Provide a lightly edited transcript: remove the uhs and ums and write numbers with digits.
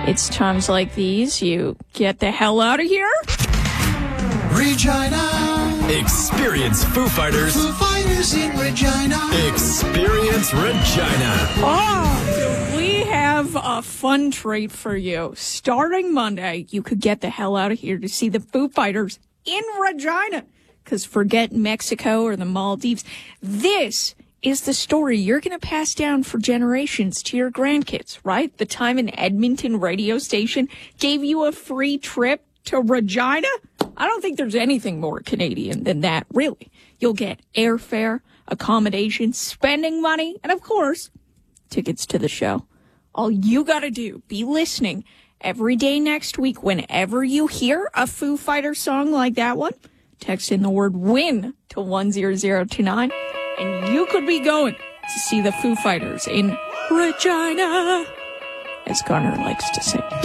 It's times like these you get the hell out of here. Regina. Experience Foo Fighters. Foo Fighters in Regina. Experience Regina. Oh, we have a fun treat for you. Starting Monday, you could get the hell out of here to see the Foo Fighters in Regina. Because forget Mexico or the Maldives. This is the story you're going to pass down for generations to your grandkids, right? The time an Edmonton radio station gave you a free trip to Regina? I don't think there's anything more Canadian than that, really. You'll get airfare, accommodation, spending money, and of course, tickets to the show. All you got to do, be listening every day next week whenever you hear a Foo Fighter song like that one. Text in the word WIN to 10029, and you could be going to see the Foo Fighters in Regina, as Connor likes to say.